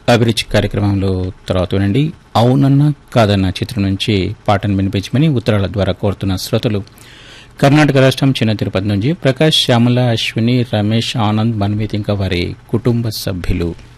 అభిరుచి కార్యక్రమంలో తర్వాత వినండి అవునన్నా కాదన్న చిత్రం నుంచి పాటను వినిపించమని ఉత్తరాల ద్వారా కోరుతున్న శ్రోతలు కర్ణాటక రాష్ట్రం చిన్న తిరుపతి నుంచి ప్రకాష్, శ్యామల, అశ్విని, రమేష్, ఆనంద్, మన్విత్ ఇంకా వారి కుటుంబ సభ్యులు.